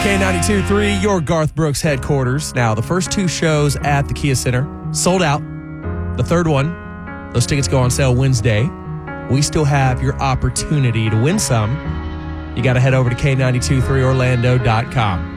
K92.3, your Garth Brooks headquarters. Now, the first two shows at the Kia Center sold out. The third one, those tickets go on sale Wednesday. We still have your opportunity to win some. You got to head over to K923Orlando.com.